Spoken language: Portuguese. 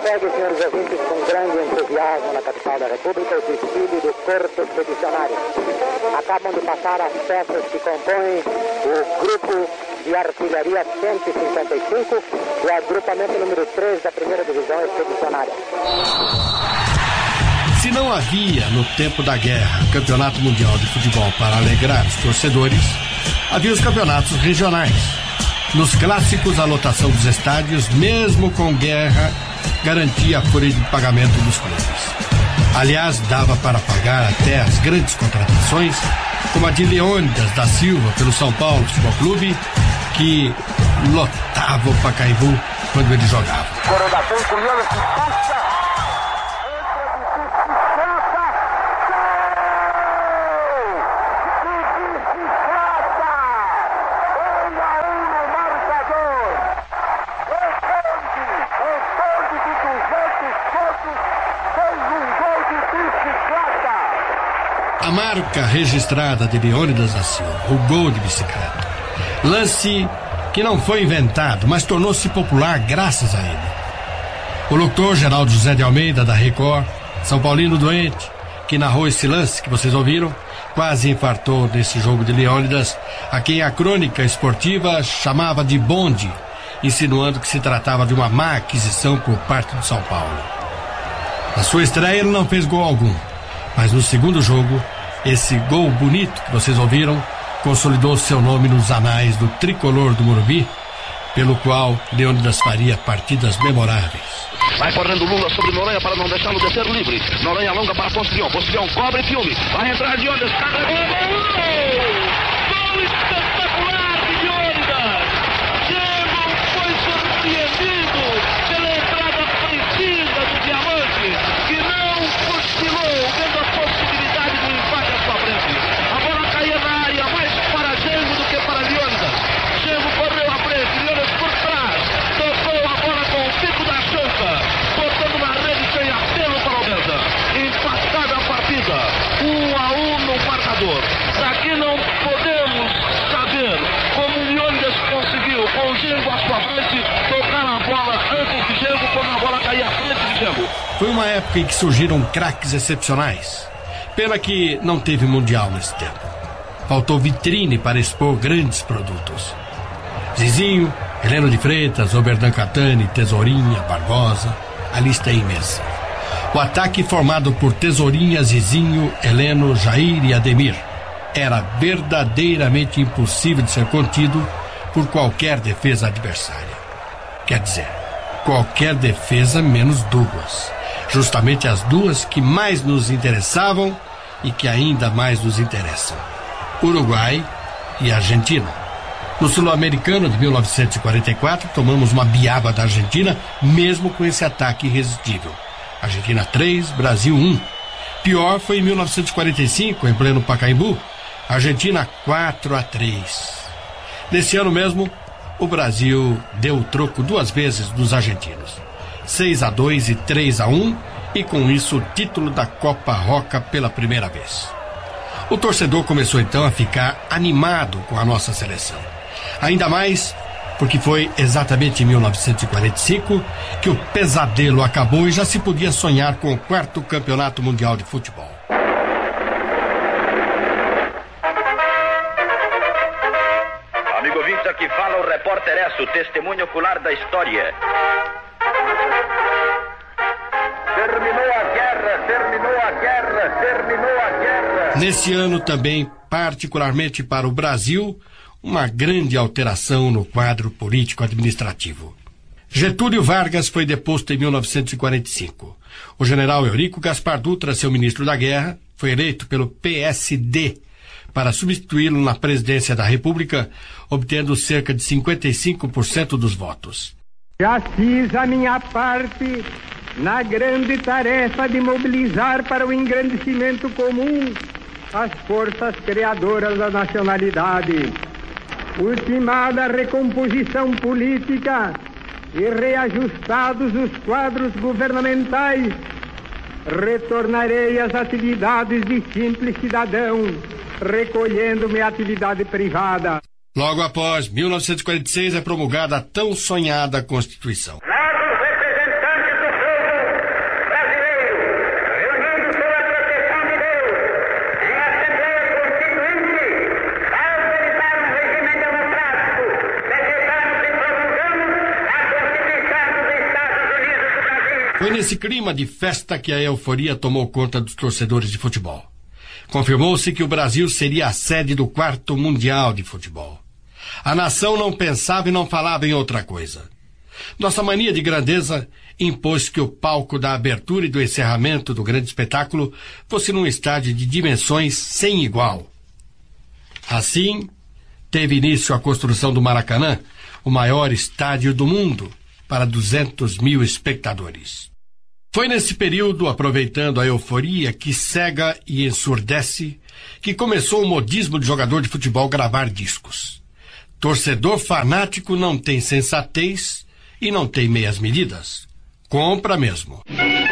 segue, senhores ouvintes, com grande entusiasmo na capital da República, o desfile do Corpo Expedicionário. Acabam de passar as peças que compõem o Grupo de Artilharia 155 do agrupamento número 3 da primeira divisão expedicionária. Se não havia, no tempo da guerra, campeonato mundial de futebol para alegrar os torcedores, havia os campeonatos regionais. Nos clássicos, a lotação dos estádios, mesmo com guerra, garantia a folha de pagamento dos clubes. Aliás, dava para pagar até as grandes contratações, como a de Leônidas da Silva pelo São Paulo Futebol Clube, que lotava o Pacaembu quando ele jogava. Coronação curiosa que passa. A marca registrada de Leônidas da Silva, o gol de bicicleta. Lance que não foi inventado, mas tornou-se popular graças a ele. O locutor Geraldo José de Almeida, da Record, São Paulino doente, que narrou esse lance que vocês ouviram, quase infartou nesse jogo de Leônidas, a quem a crônica esportiva chamava de bonde, insinuando que se tratava de uma má aquisição por parte do São Paulo. Na sua estreia ele não fez gol algum, mas no segundo jogo, esse gol bonito que vocês ouviram consolidou seu nome nos anais do tricolor do Morumbi, pelo qual Leônidas faria partidas memoráveis. Vai correndo Lula sobre Noronha para não deixá-lo descer livre. Noronha longa para Postilion. Postilion cobre filme. Vai entrar de Leônidas. Gol espetacular de Leônidas. Diego foi surpreendido pela entrada precisa do Diamante, que não cochilou, vendo a possibilidade do empate à sua frente. A bola caía na área, mais para Diego do que para Leônidas. Diego correu à frente, Leônidas por trás, tocou a bola com o pico da chance, botando na rede sem apelo para o Beza. Empatada a partida, 1-1 no marcador. Daqui não podemos saber como o Leônidas conseguiu, com o Diego à sua frente, tocar a bola antes de Diego, quando a bola caía à frente de Diego. Foi uma época em que surgiram craques excepcionais. Pena que não teve mundial nesse tempo. Faltou vitrine para expor grandes produtos. Zizinho, Heleno de Freitas, Oberdan Catani, Tesourinha, Barbosa, a lista é imensa. O ataque formado por Tesourinha, Zizinho, Heleno, Jair e Ademir era verdadeiramente impossível de ser contido por qualquer defesa adversária. Quer dizer, qualquer defesa menos duas. Justamente as duas que mais nos interessavam e que ainda mais nos interessam: Uruguai e Argentina. No Sul-Americano de 1944, tomamos uma biaba da Argentina, mesmo com esse ataque irresistível. Argentina 3, Brasil 1. Pior foi em 1945, em pleno Pacaembu, Argentina 4-3. Nesse ano mesmo, o Brasil deu o troco duas vezes dos argentinos, 6-2 e 3-1, e com isso o título da Copa Roca pela primeira vez. O torcedor começou então a ficar animado com a nossa seleção. Ainda mais porque foi exatamente em 1945 que o pesadelo acabou e já se podia sonhar com o 4º Campeonato Mundial de Futebol. Amigo ouvinte, aqui fala o repórter Esso, testemunho ocular da história. Terminou a guerra, terminou a guerra, terminou a guerra. Nesse ano também, particularmente para o Brasil, uma grande alteração no quadro político-administrativo. Getúlio Vargas foi deposto em 1945. O general Eurico Gaspar Dutra, seu ministro da Guerra, foi eleito pelo PSD para substituí-lo na presidência da República, obtendo cerca de 55% dos votos. Já fiz a minha parte na grande tarefa de mobilizar para o engrandecimento comum as forças criadoras da nacionalidade. Ultimada a recomposição política e reajustados os quadros governamentais, retornarei às atividades de simples cidadão, recolhendo minha atividade privada. Logo após 1946 é promulgada a tão sonhada Constituição. Nós, os representantes do povo, Foi nesse clima de festa que a euforia tomou conta dos torcedores de futebol. Confirmou-se que o Brasil seria a sede do 4º Mundial de Futebol. A nação não pensava e não falava em outra coisa. Nossa mania de grandeza impôs que o palco da abertura e do encerramento do grande espetáculo fosse num estádio de dimensões sem igual. Assim, teve início a construção do Maracanã, o maior estádio do mundo, para 200 mil espectadores. Foi nesse período, aproveitando a euforia que cega e ensurdece, que começou o modismo de jogador de futebol gravar discos. Torcedor fanático não tem sensatez e não tem meias medidas. Compra mesmo.